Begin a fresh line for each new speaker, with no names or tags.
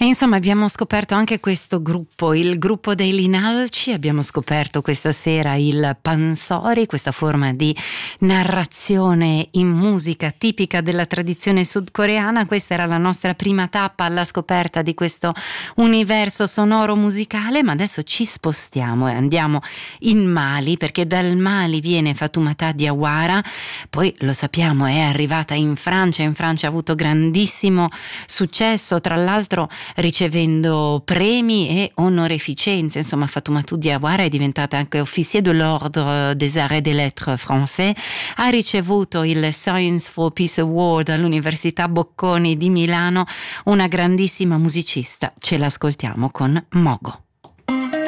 E insomma abbiamo scoperto anche questo gruppo, il gruppo dei Linalci, abbiamo scoperto questa sera il pansori, questa forma di narrazione in musica tipica della tradizione sudcoreana. Questa era la nostra prima tappa alla scoperta di questo universo sonoro musicale, ma adesso ci spostiamo e andiamo in Mali, perché dal Mali viene Fatoumata Diawara, poi lo sappiamo è arrivata in Francia ha avuto grandissimo successo, tra l'altro ricevendo premi e onoreficenze. Insomma, Fatoumata Diawara è diventata anche officier de l'ordre des arts et des lettres français, ha ricevuto il Science for Peace Award all'Università Bocconi di Milano, una grandissima musicista. Ce l'ascoltiamo con Mogo.